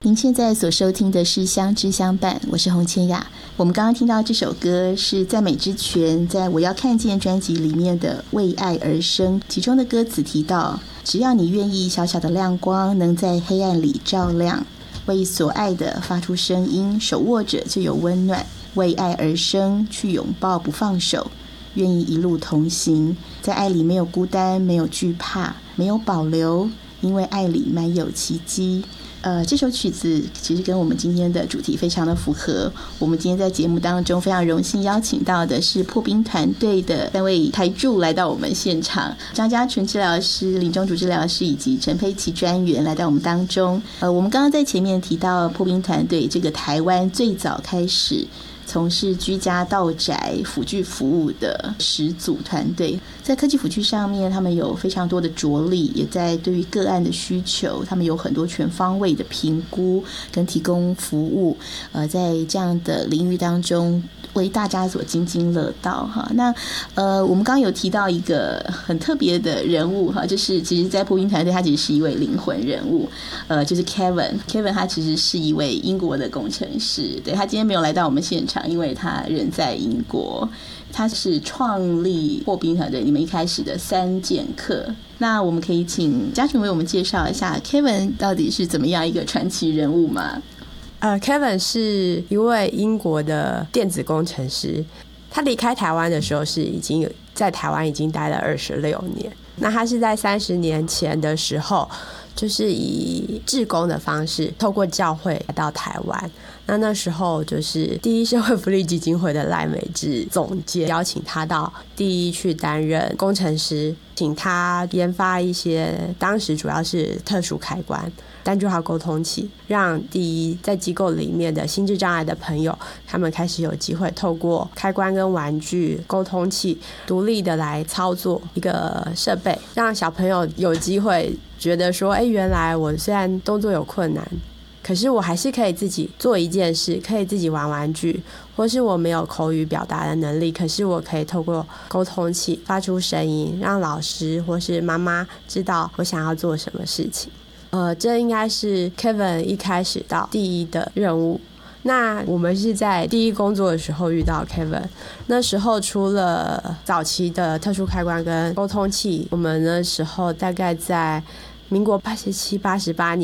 您现在所收听的是相知相伴，我是洪千雅。我们刚刚听到这首歌是赞美之泉在我要看见专辑里面的为爱而生，其中的歌词提到，只要你愿意，小小的亮光能在黑暗里照亮，为所爱的发出声音，手握着就有温暖，为爱而生，去拥抱不放手，愿意一路同行，在爱里没有孤单，没有惧怕，没有保留，因为爱里满有奇迹。这首曲子其实跟我们今天的主题非常的符合。我们今天在节目当中非常荣幸邀请到的是破冰团队的3位台柱来到我们现场，张家纯治疗师、林中竹治疗师以及陈佩琪专员来到我们当中。我们刚刚在前面提到破冰团队这个台湾最早开始从事居家到宅辅具服务的始祖团队，在科技辅具上面他们有非常多的着力，也在对于个案的需求他们有很多全方位的评估跟提供服务，在这样的领域当中为大家所津津乐道哈。那我们刚刚有提到一个很特别的人物哈，就是其实在破冰团队他其实是一位灵魂人物，就是 Kevin 他其实是一位英国的工程师，对，他今天没有来到我们现场，因为他人在英国。他是创立破冰团队你们一开始的3剑客。那我们可以请嘉纯为我们介绍一下 Kevin 到底是怎么样一个传奇人物吗 ？Kevin 是一位英国的电子工程师，他离开台湾的时候是已经在台湾已经待了26年。那他是在30年前的时候，就是以志工的方式透过教会来到台湾。那时候就是第一社会福利基金会的赖美智总监邀请他到第一去担任工程师，请他研发一些当时主要是特殊开关单句号沟通器，让第一在机构里面的心智障碍的朋友他们开始有机会透过开关跟玩具沟通器独立的来操作一个设备，让小朋友有机会觉得说原来我虽然动作有困难，可是我还是可以自己做一件事，可以自己玩玩具，或是我没有口语表达的能力，可是我可以透过沟通器发出声音，让老师或是妈妈知道我想要做什么事情。这应该是 Kevin 一开始到第一的任务。那我们是在第一工作的时候遇到 Kevin， 那时候除了早期的特殊开关跟沟通器，我们那时候大概在民国87、88年